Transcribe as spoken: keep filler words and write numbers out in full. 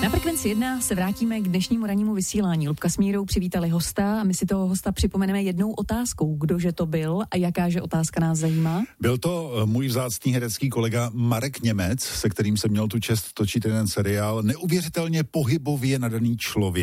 Na Frekvenci jedna se vrátíme k dnešnímu rannímu vysílání. Lubka s Mírou přivítali hosta a my si toho hosta připomeneme jednou otázkou. Kdože to byl a jakáže otázka nás zajímá? Byl to můj vzácný herecký kolega Marek Němec, se kterým jsem měl tu čest točit jeden seriál. Neuvěřitelně pohybově nadaný člověk.